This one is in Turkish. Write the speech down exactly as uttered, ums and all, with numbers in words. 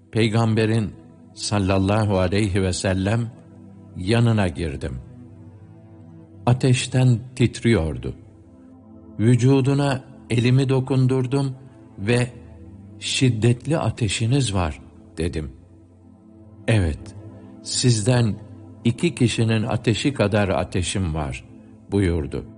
Peygamberin sallallahu aleyhi ve sellem yanına girdim. Ateşten titriyordu. Vücuduna elimi dokundurdum ve şiddetli ateşiniz var dedim. Evet, sizden iki kişinin ateşi kadar ateşim var buyurdu.